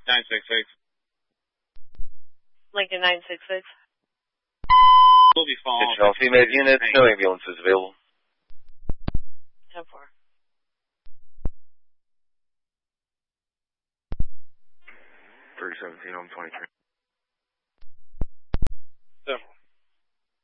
966. Lincoln 966. We'll be following. Attention all female units, no ambulances available. 10-4. Home 23.